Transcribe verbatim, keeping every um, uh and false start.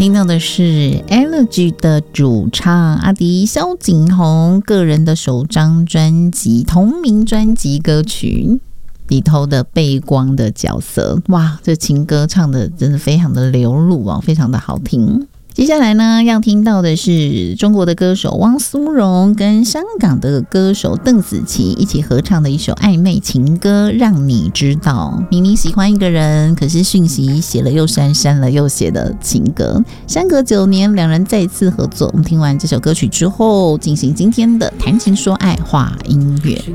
听到的是 Elegy 的主唱阿迪萧景宏个人的首张专辑同名专辑歌曲里头的背光的角色。哇，这情歌唱的真的非常的流露哦，非常的好听。接下来呢，要听到的是中国的歌手汪苏泷跟香港的歌手邓紫棋一起合唱的一首暧昧情歌《让你知道》。明明喜欢一个人，可是讯息写了又删，删了又写的情歌。相隔九年，两人再次合作。我们听完这首歌曲之后，进行今天的谈情说爱话音乐。